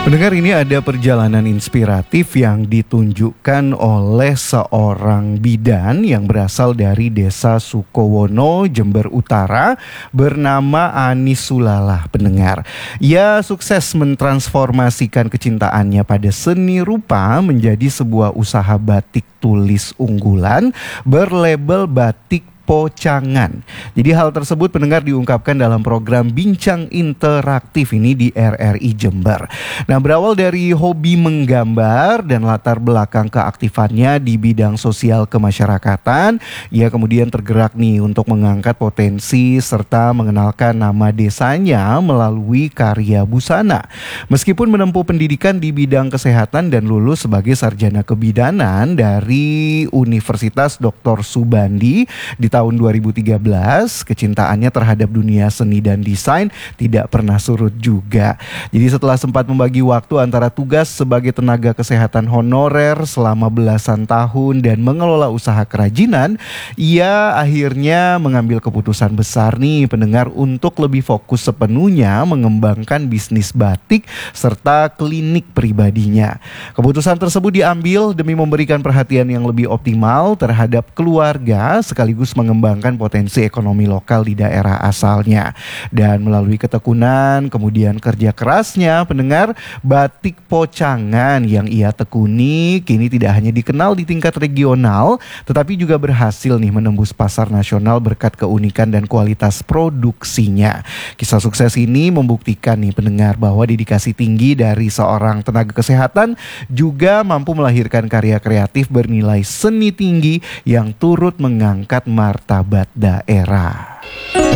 Pendengar, ini ada perjalanan inspiratif yang ditunjukkan oleh seorang bidan yang berasal dari Desa Sukowono, Jember Utara, bernama Anis Sulalah. Pendengar, ia sukses mentransformasikan kecintaannya pada seni rupa menjadi sebuah usaha batik tulis unggulan berlabel Batik Pocangan. Jadi hal tersebut, pendengar, diungkapkan dalam program Bincang Interaktif ini di RRI Jember. Nah, berawal dari hobi menggambar dan latar belakang keaktifannya di bidang sosial kemasyarakatan, ia kemudian tergerak nih untuk mengangkat potensi serta mengenalkan nama desanya melalui karya busana. Meskipun menempuh pendidikan di bidang kesehatan dan lulus sebagai sarjana kebidanan dari Universitas Dr. Subandi di tahun 2013, kecintaannya terhadap dunia seni dan desain tidak pernah surut juga. Jadi setelah sempat membagi waktu antara tugas sebagai tenaga kesehatan honorer selama belasan tahun dan mengelola usaha kerajinan, ia akhirnya mengambil keputusan besar nih, pendengar, untuk lebih fokus sepenuhnya mengembangkan bisnis batik serta klinik pribadinya. Keputusan tersebut diambil demi memberikan perhatian yang lebih optimal terhadap keluarga sekaligus mengembangkan potensi ekonomi lokal di daerah asalnya. Dan melalui ketekunan kemudian kerja kerasnya, pendengar, Batik Pocangan yang ia tekuni kini tidak hanya dikenal di tingkat regional, tetapi juga berhasil nih menembus pasar nasional berkat keunikan dan kualitas produksinya. Kisah sukses ini membuktikan nih, pendengar, bahwa dedikasi tinggi dari seorang tenaga kesehatan juga mampu melahirkan karya kreatif bernilai seni tinggi yang turut mengangkat martabat daerah.